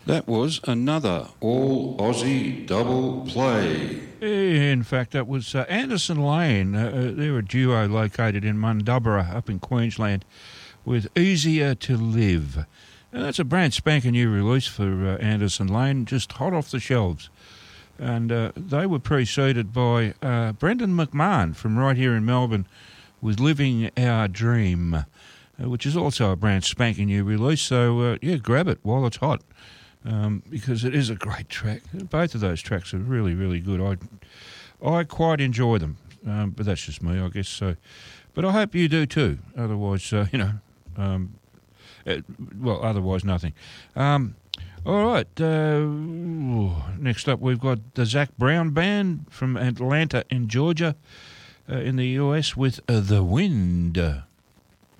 That was another all-Aussie double play. In fact, that was Anderson Lane. They're a duo located in Mundubbera up in Queensland with Easier to Live. And that's a brand spanking new release for Anderson Lane, just hot off the shelves. And they were preceded by Brendan McMahon from right here in Melbourne with Living Our Dream, which is also a brand spanking new release. So, grab it while it's hot. Because it is a great track. Both of those tracks are really, really good. I quite enjoy them, but that's just me, I guess. So, but I hope you do too. Otherwise, otherwise nothing. All right. Next up, we've got the Zac Brown Band from Atlanta in Georgia, in the US, with The Wind.